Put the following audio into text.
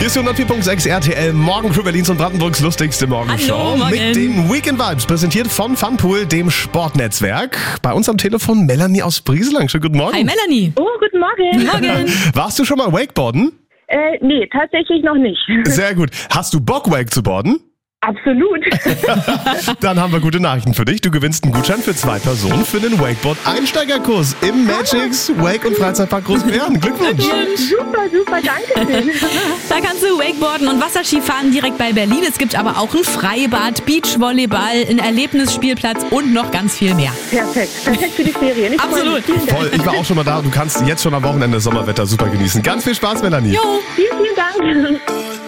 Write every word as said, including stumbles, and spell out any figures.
Hier ist die hundertvier Komma sechs R T L Morgencrew, Berlins und Brandenburgs lustigste Morgenshow. Hallo, morgen. Mit den Weekend Vibes, präsentiert von Funpool, dem Sportnetzwerk. Bei uns am Telefon Melanie aus Brieselang. Schönen guten Morgen. Hi Melanie. Oh, guten Morgen. Morgen. Warst du schon mal Wakeboarden? Äh, nee, tatsächlich noch nicht. Sehr gut. Hast du Bock, Wake zu boarden? Absolut. Dann haben wir gute Nachrichten für dich. Du gewinnst einen Gutschein für zwei Personen für den Wakeboard-Einsteigerkurs im Magix Wake- und Freizeitpark Großbären. Glückwunsch. Super, super, danke schön. Da kannst du Wakeboarden und Wasserski fahren direkt bei Berlin. Es gibt aber auch ein Freibad, Beachvolleyball, einen Erlebnisspielplatz und noch ganz viel mehr. Perfekt, perfekt für die Ferien. Ich freue Absolut. mich. Vielen Dank. Voll, ich war auch schon mal da. Du kannst jetzt schon am Wochenende Sommerwetter super genießen. Ganz viel Spaß, Melanie. Jo. Vielen, vielen Dank.